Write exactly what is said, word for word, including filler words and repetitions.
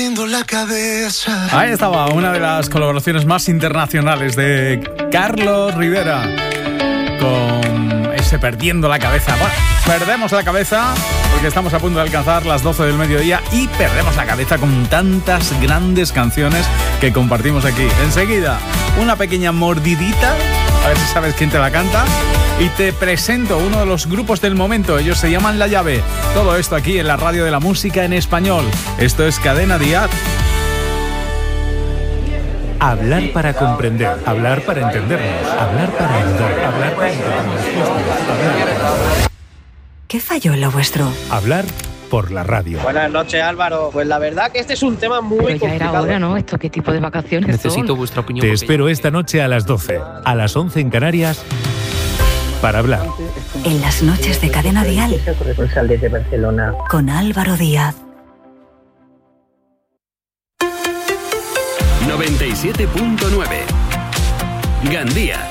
La cabeza. Ahí estaba una de las colaboraciones más internacionales de Carlos Rivera con ese Perdiendo la Cabeza. Bueno, perdemos la cabeza porque estamos a punto de alcanzar las doce del mediodía y perdemos la cabeza con tantas grandes canciones que compartimos aquí. Enseguida, una pequeña mordidita, a ver si sabes quién te la canta. Y te presento uno de los grupos del momento. Ellos se llaman La Llave. Todo esto aquí en la radio de la música en español. Esto es Cadena Díaz. Hablar para comprender, hablar para entendernos, hablar para ayudar, hablar para entendernos. ¿Qué falló en lo vuestro? Hablar por la radio. Buenas noches, Álvaro. Pues la verdad que este es un tema muy Pero ya complicado. era hora, ¿no? ¿Esto qué tipo de vacaciones Necesito son? vuestra opinión. Te espero esta noche a las doce, a las once en Canarias, para hablar. En las noches de Cadena Dial. Corresponsal desde Barcelona. Con Álvaro Díaz. noventa y siete punto nueve Gandía.